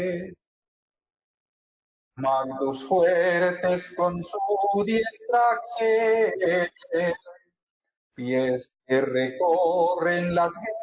Mantos fuertes con su diestra extiende, pies que recorren las